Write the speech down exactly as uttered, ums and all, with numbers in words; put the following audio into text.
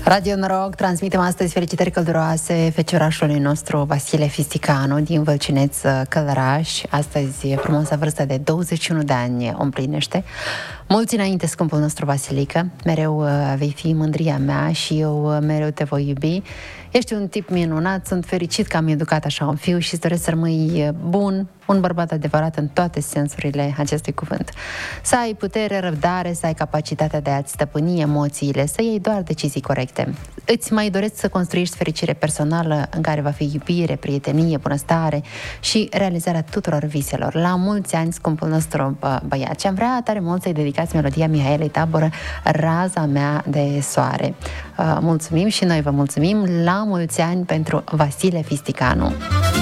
Radio Noroc, transmitem astăzi felicitări călduroase feciorașului nostru Vasile Fisticanu din Vălcineț, Călăraș. Astăzi e frumoasa vârstă de douăzeci și unu de ani o împlinește. Mulți înainte, scumpul nostru Vasilică, mereu vei fi mândria mea și eu mereu te voi iubi. Ești un tip minunat, sunt fericit că am educat așa un fiu și îți doresc să rămâi bun, un bărbat adevărat în toate sensurile acestui cuvânt. Să ai putere, răbdare, să ai capacitatea de a-ți stăpâni emoțiile, să iei doar decizii corecte. Îți mai doresc să construiești fericire personală în care va fi iubire, prietenie, bunăstare și realizarea tuturor viselor. La mulți ani, scumpul nostru bă, băiat. Și am vrea tare mult să-i dedicați melodia Mihaelei Taboră, Raza mea de soare. Uh, mulțumim și noi vă mulțumim. La mulți ani pentru Vasile Fisticanu.